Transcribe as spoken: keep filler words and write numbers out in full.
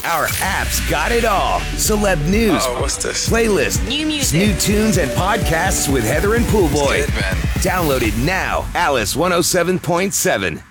Our apps got it all. Celeb news, Oh, what's this? playlist, New music. new tunes, and podcasts with Heather and Poolboy. Good, man. Download it now. Alice one oh seven point seven.